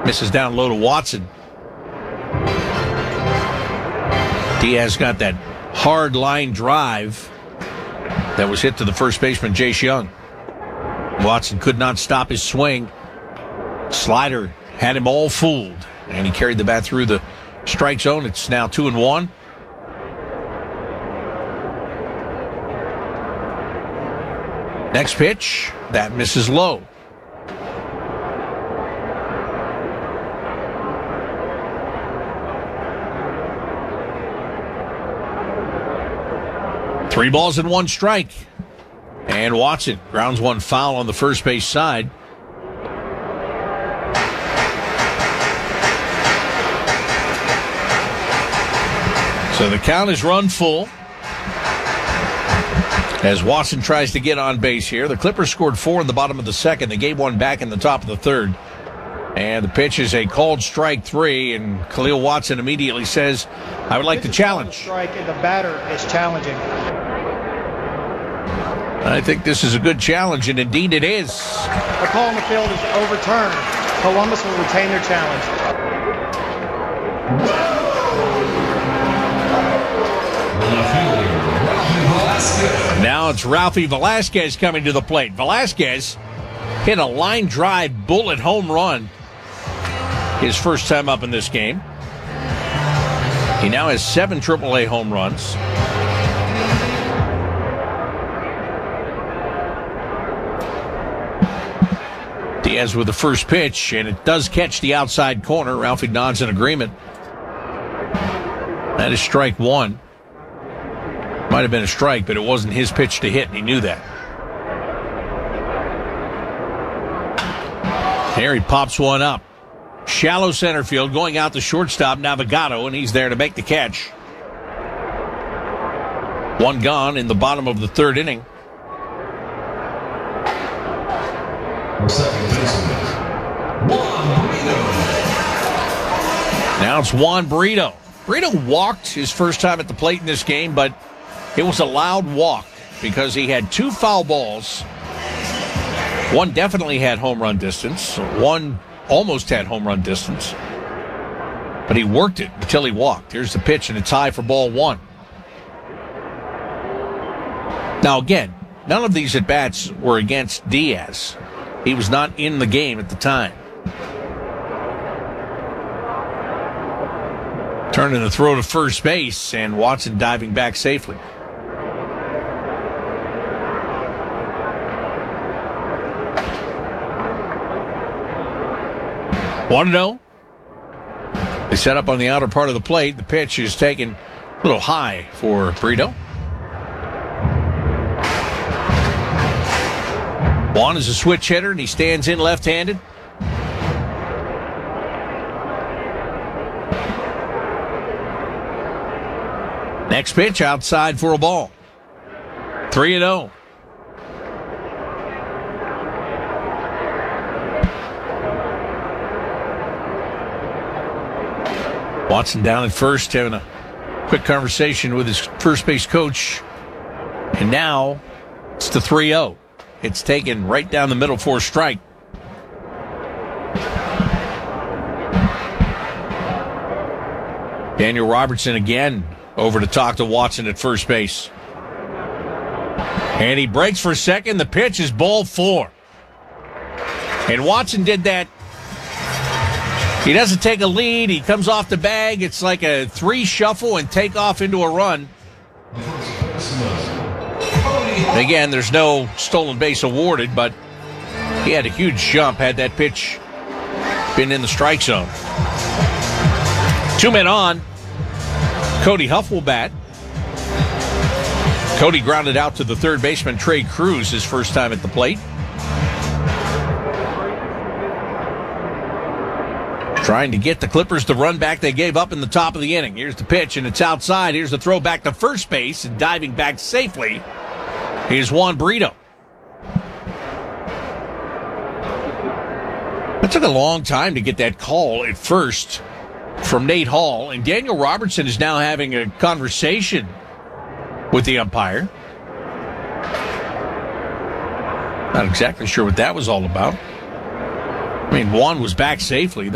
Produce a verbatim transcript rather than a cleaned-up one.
Misses down low to Watson. Diaz got that hard line drive that was hit to the first baseman, Jace Young. Watson could not stop his swing. Slider had him all fooled, and he carried the bat through the strike zone. It's now two and one. Next pitch, that misses low. Three balls and one strike. And Watson grounds one foul on the first base side. So the count is run full as Watson tries to get on base here. The Clippers scored four in the bottom of the second. They gave one back in the top of the third. And the pitch is a called strike three, and Khalil Watson immediately says, I would like to challenge. Strike, and the batter is challenging. I think this is a good challenge, and indeed it is. The call on the field is overturned. Columbus will retain their challenge. Now it's Ralphie Velasquez coming to the plate. Velasquez hit a line drive bullet home run his first time up in this game. He now has seven triple A home runs. Diaz with the first pitch, and it does catch the outside corner. Ralphie nods in agreement. That is strike one. Might have been a strike, but it wasn't his pitch to hit, and he knew that. There he pops one up. Shallow center field, going out the shortstop, Navigado, and he's there to make the catch. One gone in the bottom of the third inning. Now it's Juan Brito. Brito walked his first time at the plate in this game, but it was a loud walk because he had two foul balls. One definitely had home run distance. One almost had home run distance. But he worked it until he walked. Here's the pitch, and it's high for ball one. Now, again, none of these at-bats were against Diaz. He was not in the game at the time. Turning the throw to first base, and Watson diving back safely. one oh. They set up on the outer part of the plate. The pitch is taken a little high for Brito. Juan is a switch hitter, and he stands in left-handed. Next pitch outside for a ball. three and oh. Watson down at first, having a quick conversation with his first base coach. And now it's the three oh. It's taken right down the middle for a strike. Daniel Robertson again over to talk to Watson at first base. And he breaks for second. The pitch is ball four. And Watson did that. He doesn't take a lead. He comes off the bag. It's like a three shuffle and take off into a run. Again, there's no stolen base awarded, but he had a huge jump had that pitch been in the strike zone. Two men on. Cody Huff will bat. Cody grounded out to the third baseman, Trey Cruz, his first time at the plate. Trying to get the Clippers the run back they gave up in the top of the inning. Here's the pitch, and it's outside. Here's the throw back to first base, and diving back safely is Juan Brito. It took a long time to get that call at first from Nate Hall, and Daniel Robertson is now having a conversation with the umpire. Not exactly sure what that was all about. I mean, Juan was back safely.